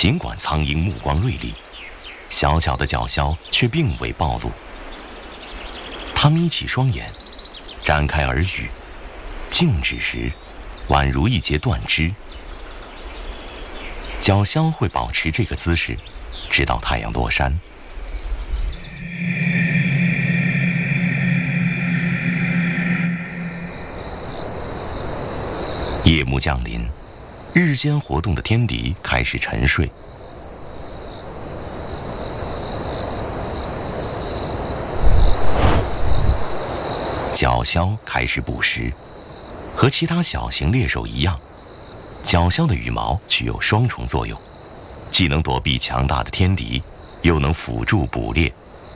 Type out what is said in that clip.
尽管苍鹰目光锐利，小巧的角鸮却并未暴露。它眯起双眼，展开耳羽，静止时，宛如一截断枝。角鸮会保持这个姿势，直到太阳落山。夜幕降临，日间活动的天敌开始沉睡。角鸮开始捕食，和其他小型猎手一样，角鸮的羽毛具有双重作用，既能躲避强大的天敌，又能辅助捕猎。